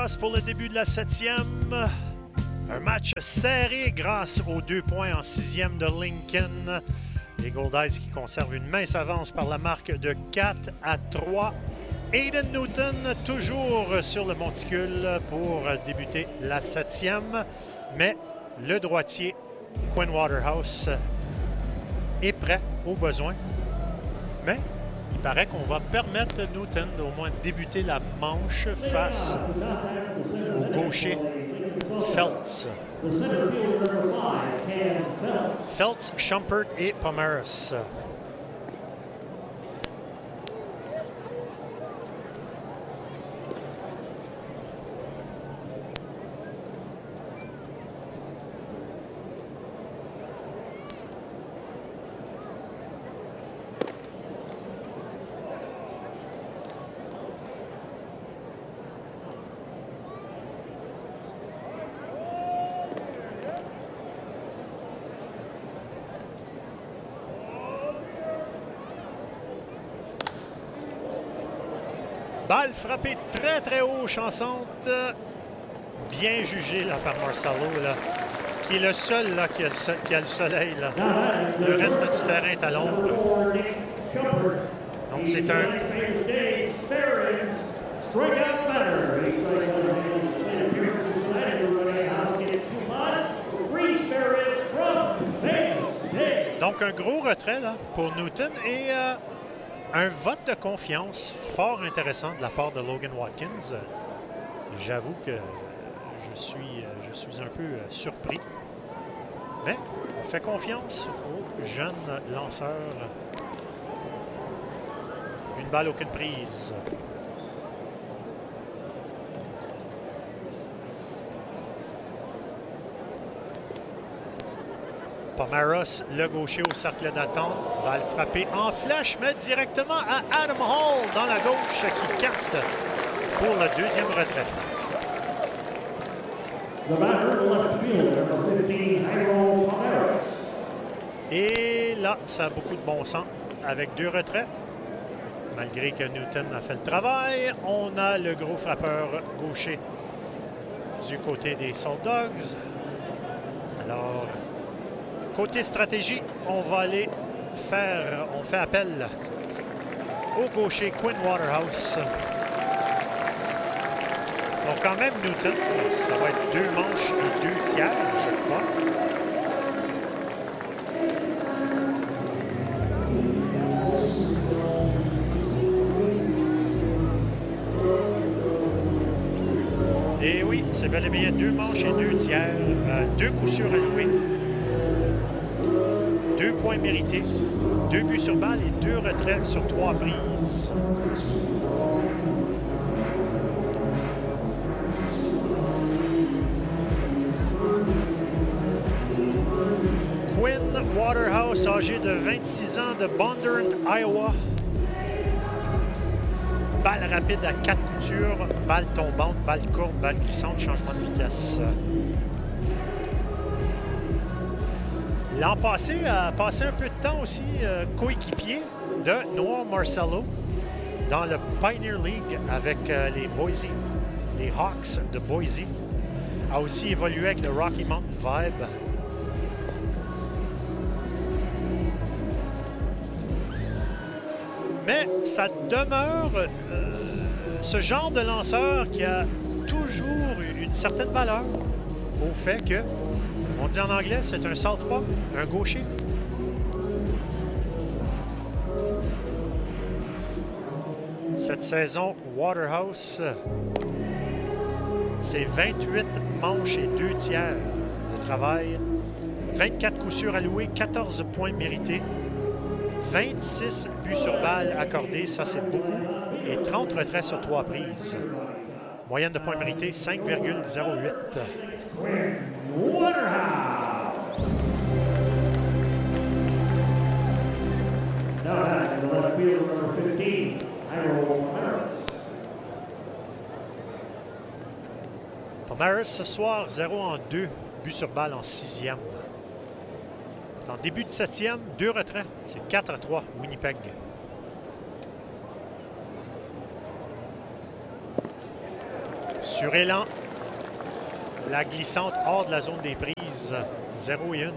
passe pour le début de la 7e. Un match serré grâce aux 2 points en 6e de Lincoln. Les Goldeyes qui conservent une mince avance par la marque de 4-3. Aiden Newton toujours sur le monticule pour débuter la 7e. Mais le droitier Quinn Waterhouse est prêt au besoin. Mais il paraît qu'on va permettre Newton d'au moins débuter la manche face au gaucher Feltz. Feltz, Schumpert et Pomeros. Balle frappée très très haut, chansante. Bien jugé là, par Marcelo, là, qui est le seul là, qui a le soleil. Là. Le reste du terrain est à l'ombre. Donc c'est un... Donc un gros retrait là, pour Newton et... un vote de confiance fort intéressant de la part de Logan Watkins. J'avoue que je suis un peu surpris. Mais on fait confiance aux jeunes lanceurs. Une balle, aucune prise. Pomeros, le gaucher au cercle d'attente. Balle frappée en flèche, mais directement à Adam Hall dans la gauche qui capte pour le deuxième retrait. Et là, ça a beaucoup de bon sens avec 2 retraits. Malgré que Newton a fait le travail, on a le gros frappeur gaucher du côté des Salt Dogs. Alors... côté stratégie, on va aller on fait appel au gaucher Quinn Waterhouse. Donc quand même Newton, ça va être 2 manches et 2 tiers, je crois. Et oui, c'est bel et bien 2 manches et 2 tiers, 2 coups sûrs alloués. 2 points mérités, 2 buts sur balle et 2 retraits sur 3 prises. Quinn Waterhouse, âgé de 26 ans, de Bondurant, Iowa. Balle rapide à 4 coutures, balle tombante, balle courte, balle glissante, changement de vitesse. L'an passé, a passé un peu de temps aussi coéquipier de Noah Marcelo dans le Pioneer League avec les Hawks de Boise. A aussi évolué avec le Rocky Mountain Vibe. Mais ça demeure ce genre de lanceur qui a toujours une certaine valeur au fait que, on dit en anglais, c'est un southpaw, un gaucher. Cette saison, Waterhouse, c'est 28 manches et 2 tiers de travail, 24 coups sûrs alloués, 14 points mérités, 26 buts sur balle accordés, ça c'est beaucoup, et 30 retraits sur 3 prises. Moyenne de points mérités, 5,08. Pomeros ce soir, 0 en 2, buts sur balle en 6e. En début de 7e, 2 retraits. C'est 4-3, Winnipeg. Sur élan, la glissante hors de la zone des prises. 0-1.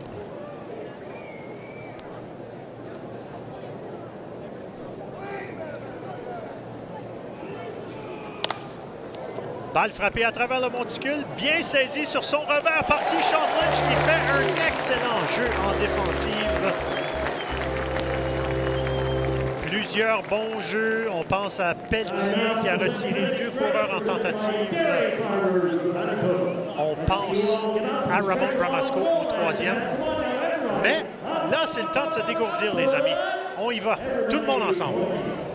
Balle frappée à travers le monticule, bien saisie sur son revers par Keyshawn Lynch qui fait un excellent jeu en défensive. Plusieurs bons jeux. On pense à Pelletier qui a retiré 2 coureurs en tentative. On pense à Ramon Ramasco au 3e. Mais là, c'est le temps de se dégourdir, les amis. On y va, tout le monde ensemble.